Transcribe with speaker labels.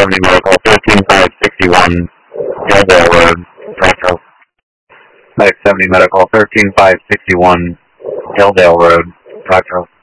Speaker 1: 570 Medical, 13561 Hildale Road, Metro. Medic 70 Medical, 13561 Hildale Road, Metro.